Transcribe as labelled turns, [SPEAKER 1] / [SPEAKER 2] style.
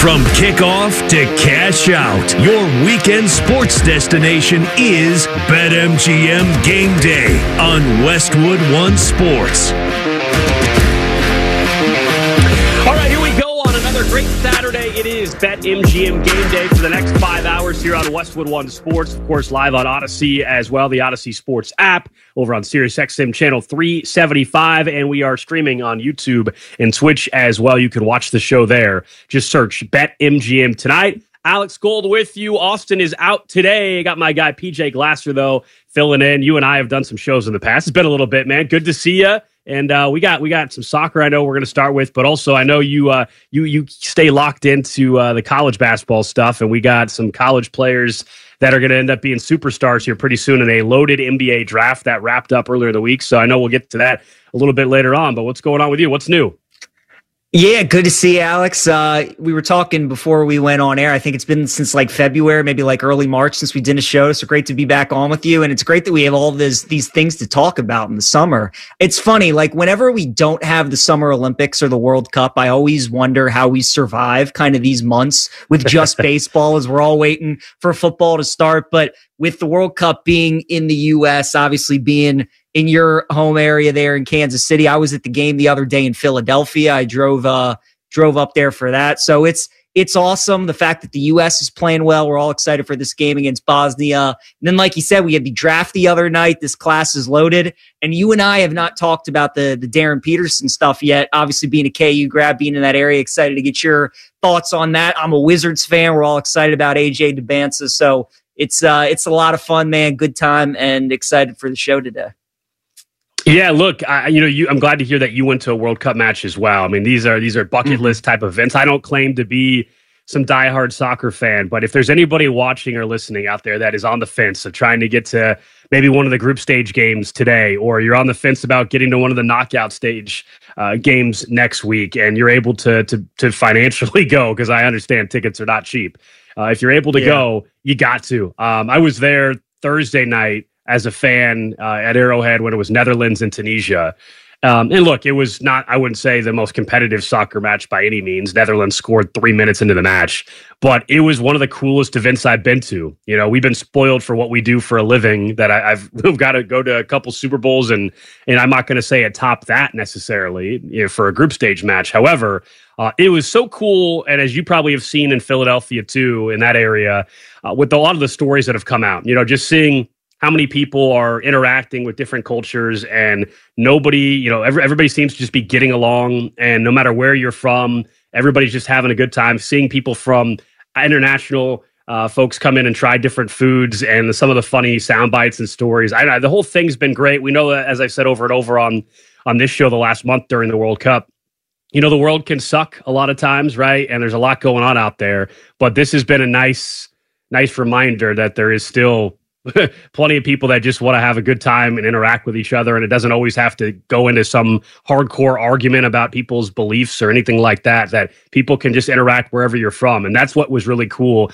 [SPEAKER 1] From kickoff to cash out, your weekend sports destination is BetMGM Game Day on Westwood One Sports.
[SPEAKER 2] All right, here we go on another great Saturday. It is BetMGM Game Day for the next 5 hours here on Westwood One Sports. Of course, live on Odyssey as well, the Odyssey Sports app over on SiriusXM channel 375. And we are streaming on YouTube and Twitch as well. You can watch the show there. Just search BetMGM tonight. Alex Gold with you. Austin is out today. Got my guy PJ Glasser, though, filling in. You and I have done some shows in the past. It's been a little bit, man. Good to see you. And we got some soccer I know we're going to start with, but also I know you stay locked into the college basketball stuff, and we got some college players that are going to end up being superstars here pretty soon in a loaded NBA draft that wrapped up earlier in the week. So I know we'll get to that a little bit later on, but what's going on with you? What's new?
[SPEAKER 3] Yeah, good to see you, Alex. We were talking before we went on air. I think it's been since like February, maybe like early March since we did a show. So great to be back on with you. And it's great that we have all these things to talk about in the summer. It's funny, like whenever we don't have the Summer Olympics or the World Cup, I always wonder how we survive kind of these months with just baseball as we're all waiting for football to start. But with the World Cup being in the U.S., obviously being in your home area there in Kansas City. I was at the game the other day in Philadelphia. I drove up there for that. So it's awesome. The fact that the U.S. is playing well. We're all excited for this game against Bosnia. And then, like you said, we had the draft the other night. This class is loaded. And you and I have not talked about the Darren Peterson stuff yet. Obviously, being a KU grad, being in that area, excited to get your thoughts on that. I'm a Wizards fan. We're all excited about AJ DeBanza. So it's a lot of fun, man. Good time, and excited for the show today.
[SPEAKER 2] Yeah, look, I'm glad to hear that you went to a World Cup match as well. I mean, these are bucket list type events. I don't claim to be some diehard soccer fan, but if there's anybody watching or listening out there that is on the fence of trying to get to maybe one of the group stage games today, or you're on the fence about getting to one of the knockout stage games next week, and you're able to financially go, because I understand tickets are not cheap. If you're able to go, you got to. I was there Thursday night as a fan at Arrowhead when it was Netherlands and Tunisia. And look, it was not, I wouldn't say the most competitive soccer match by any means. Netherlands scored 3 minutes into the match, but it was one of the coolest events I've been to. You know, we've been spoiled for what we do for a living, that we've got to go to a couple Super Bowls, and I'm not going to say it top that necessarily, for a group stage match. However, it was so cool. And as you probably have seen in Philadelphia too, in that area, with a lot of the stories that have come out, just seeing how many people are interacting with different cultures, and nobody, everybody seems to just be getting along. And no matter where you're from, everybody's just having a good time. Seeing people from international folks come in and try different foods, and some of the funny sound bites and stories. The whole thing's been great. We know that, as I've said over and over on this show the last month during the World Cup, the world can suck a lot of times, right? And there's a lot going on out there. But this has been a nice reminder that there is still plenty of people that just want to have a good time and interact with each other. And it doesn't always have to go into some hardcore argument about people's beliefs or anything like that, that people can just interact wherever you're from. And that's what was really cool